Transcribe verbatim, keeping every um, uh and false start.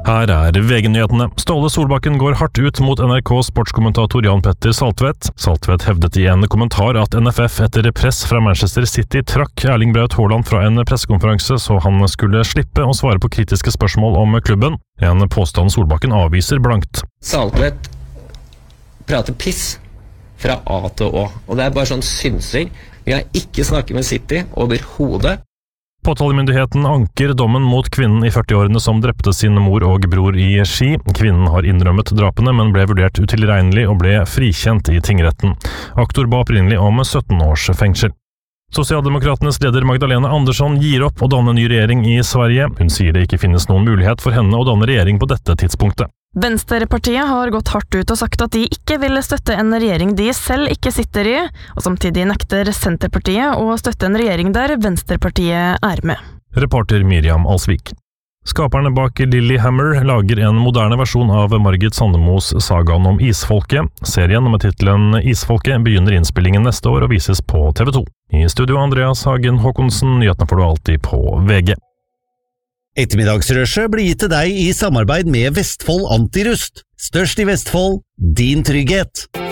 Her er V G-nyhetene. Ståle Solbakken går hardt ut mot N R K sportskommentator Jan Petter Saltvedt. Saltvedt hevdet i en kommentar at N F F etter press fra Manchester City trakk Erling Braut Haaland fra en pressekonferanse så han skulle slippe å svare på kritiske spørsmål om klubben. En påstand Solbakken avviser blankt. Saltvedt prater piss fra A til Å, og det er bare sånn synsing. Vi har ikke snakket med City overhodet. Påtalemyndigheten anker dommen mot kvinnen i førti-årene som drepte sin mor og bror i Ski. Kvinnen har innrømmet drapene, men ble vurdert utilregnelig og ble frikjent i tingretten. Aktor ba opprinnelig om sytten års fengsel. Sosialdemokratenes leder Magdalena Andersson gir opp å danne ny regjering i Sverige. Hun sier det ikke finnes noen mulighet for henne å danne regjering på dette tidspunktet. Venstrepartiet har gått hardt ut og sagt at de ikke vil støtte en regjering de selv ikke sitter i, og samtidig nekter Senterpartiet å støtte en regjering der Venstrepartiet er med. Reporter Miriam Alsvik. Skaperne bak Lilyhammer lager en moderne versjon av Margit Sandemos sagaen om Isfolket. Serien med titelen Isfolket begynner innspillingen neste år og vises på T V to. I studio Andreas Hagen Håkonsen, nyhetene får du alltid på V G. Ettermiddagsrushet blir gitt til deg i samarbeid med Vestfold Antirust. Størst i Vestfold, din trygghet.